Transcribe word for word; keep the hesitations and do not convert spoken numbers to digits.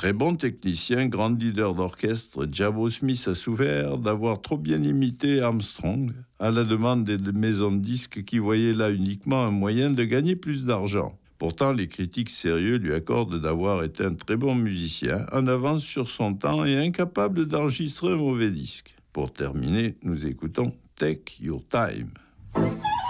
Très bon technicien, grand leader d'orchestre, Jabo Smith a souffert d'avoir trop bien imité Armstrong, à la demande des maisons de disques qui voyaient là uniquement un moyen de gagner plus d'argent. Pourtant, les critiques sérieux lui accordent d'avoir été un très bon musicien, en avance sur son temps et incapable d'enregistrer un mauvais disque. Pour terminer, nous écoutons Take Your Time.